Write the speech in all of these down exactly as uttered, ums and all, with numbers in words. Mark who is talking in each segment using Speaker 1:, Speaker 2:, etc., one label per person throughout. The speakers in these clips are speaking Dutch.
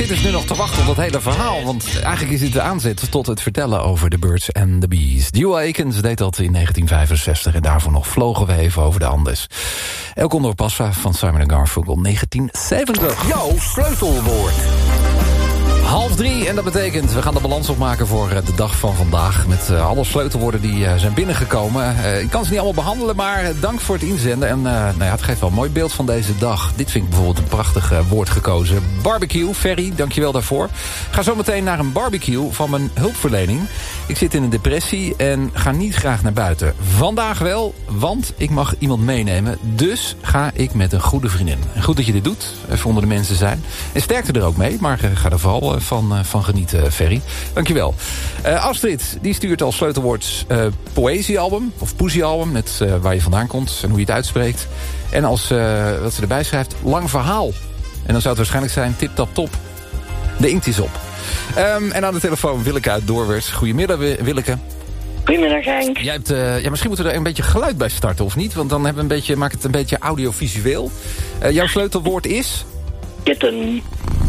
Speaker 1: zitten ze nu nog te wachten op dat hele verhaal. Want eigenlijk is dit de aanzet tot het vertellen over The Birds and the Bees. Duo Akins deed dat in negentien vijfenzestig en daarvoor nog vlogen we even over de Andes. El Condor Pasa van Simon en Garfunkel, negentien zeventig.
Speaker 2: Jouw sleutelwoord.
Speaker 1: Half drie en dat betekent, we gaan de balans opmaken voor de dag van vandaag. Met uh, alle sleutelwoorden die uh, zijn binnengekomen. Uh, ik kan ze niet allemaal behandelen, maar uh, dank voor het inzenden. En uh, nou ja, het geeft wel een mooi beeld van deze dag. Dit vind ik bijvoorbeeld een prachtig uh, woord gekozen. Barbecue, Ferry, dankjewel daarvoor. Ga zo meteen naar een barbecue van mijn hulpverlening. Ik zit in een depressie en ga niet graag naar buiten. Vandaag wel, want ik mag iemand meenemen. Dus ga ik met een goede vriendin. En goed dat je dit doet, even onder de mensen zijn. En sterkte er ook mee, maar uh, ga er vooral uh, van, uh, van genieten, Ferry. Dankjewel. Uh, Astrid, die stuurt als sleutelwoord uh, poëziealbum, of poesiealbum, met uh, waar je vandaan komt en hoe je het uitspreekt. En als, uh, wat ze erbij schrijft, lang verhaal. En dan zou het waarschijnlijk zijn, tip tap top. De inkt is op. Um, en aan de telefoon Willeke uit Doorwerth. Goedemiddag, Willeke.
Speaker 3: Goedemiddag, Henk.
Speaker 1: Jij hebt, uh, ja, misschien moeten we er een beetje geluid bij starten, of niet? Want dan hebben we een beetje, maak het een beetje audiovisueel. Uh, jouw sleutelwoord is?
Speaker 3: Kitten.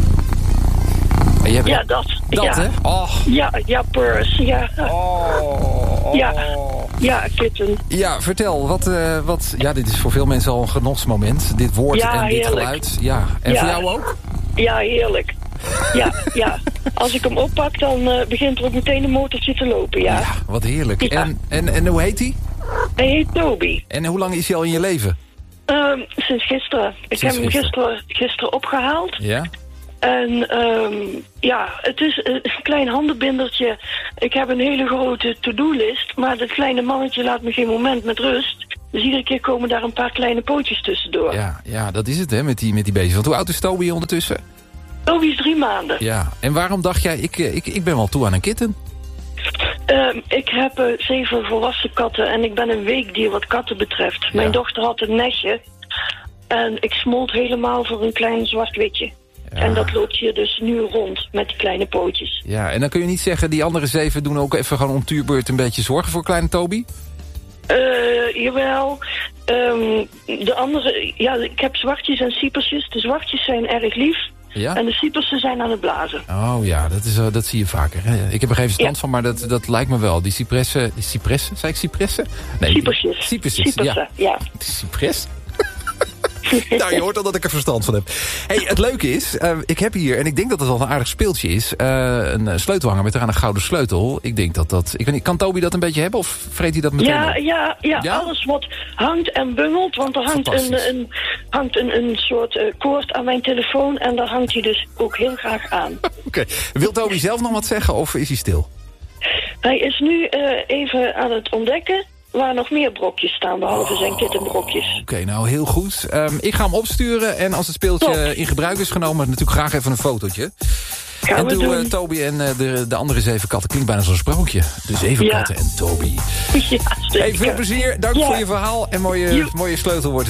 Speaker 1: Hebt...
Speaker 3: Ja, dat.
Speaker 1: Dat,
Speaker 3: ja.
Speaker 1: hè? Oh.
Speaker 3: Ja, ja, purse, ja.
Speaker 1: Oh, oh.
Speaker 3: Ja, ja, kitten.
Speaker 1: Ja, vertel, wat, uh, wat... Ja, dit is voor veel mensen al een genotsmoment. Dit woord
Speaker 3: ja,
Speaker 1: en dit
Speaker 3: heerlijk.
Speaker 1: geluid. Ja, en
Speaker 3: ja.
Speaker 1: voor jou ook?
Speaker 3: Ja, heerlijk. Ja, ja. Als ik hem oppak, dan uh, begint er ook meteen een motortje te lopen, ja.
Speaker 1: Ja, wat heerlijk.
Speaker 3: Ja.
Speaker 1: En, en, en hoe heet hij?
Speaker 3: Hij heet Toby.
Speaker 1: En hoe lang is hij al in je leven?
Speaker 3: Um, sinds gisteren. Ik
Speaker 1: Sinds
Speaker 3: heb hem
Speaker 1: gisteren.
Speaker 3: gisteren, gisteren opgehaald.
Speaker 1: Ja?
Speaker 3: En um, ja, het is een klein handenbindertje. Ik heb een hele grote to-do-list, maar dat kleine mannetje laat me geen moment met rust. Dus iedere keer komen daar een paar kleine pootjes tussendoor.
Speaker 1: Ja, ja, dat is het, hè, met die, met die beestjes. Want hoe oud is Toby ondertussen?
Speaker 3: Toby is drie maanden.
Speaker 1: Ja, en waarom dacht jij, ik, ik, ik ben wel toe aan een kitten?
Speaker 3: Um, ik heb uh, zeven volwassen katten en ik ben een weekdier wat katten betreft. Ja. Mijn dochter had een nestje en ik smolt helemaal voor een klein zwart-witje. Ja. En dat loopt hier dus nu rond met die kleine pootjes.
Speaker 1: Ja, en dan kun je niet zeggen, die andere zeven doen ook even gewoon om tuurbeurt een beetje zorgen voor kleine Toby?
Speaker 3: Uh, jawel. Um, de andere, ja, ik heb zwartjes en cypersjes. De zwartjes zijn erg lief. Ja? En de cypersen zijn aan het blazen.
Speaker 1: Oh ja, dat, is, uh, dat zie je vaker. Hè? Ik heb er geen verstand
Speaker 3: ja.
Speaker 1: van, maar dat, dat lijkt me wel. Die cypressen, die cypressen, zei ik cypressen?
Speaker 3: Nee, cypersjes.
Speaker 1: Cypersjes,
Speaker 3: Cypersen, ja. ja.
Speaker 1: Cypres? Nou, je hoort al dat ik er verstand van heb. Hey, het leuke is, uh, ik heb hier, en ik denk dat het wel een aardig speeltje is, uh, een sleutelhanger met eraan een gouden sleutel. Ik denk dat dat... Ik weet niet, kan Toby dat een beetje hebben of vreet hij dat meteen
Speaker 3: ja,
Speaker 1: op?
Speaker 3: Ja, ja, ja, alles wat hangt en bungelt, want er hangt een, een, hangt een, een soort uh, koord aan mijn telefoon en daar hangt hij dus ook heel graag aan.
Speaker 1: Oké. Okay. Wil Toby zelf nog wat zeggen of is hij stil?
Speaker 3: Hij is nu uh, even aan het ontdekken waar nog meer brokjes staan, behalve oh, zijn kittenbrokjes.
Speaker 1: Oké, okay, nou heel goed. Um, ik ga hem opsturen en als het speeltje Top. in gebruik is genomen, natuurlijk graag even een fotootje.
Speaker 3: Gaan
Speaker 1: en
Speaker 3: we
Speaker 1: doe
Speaker 3: doen.
Speaker 1: Uh, Toby en uh, de, de andere zeven katten. Klinkt bijna zo'n sprookje. De zeven ja. katten en Toby.
Speaker 3: Ja,
Speaker 1: hey, veel plezier, dank ja. voor je verhaal en mooie, mooie sleutelwoord.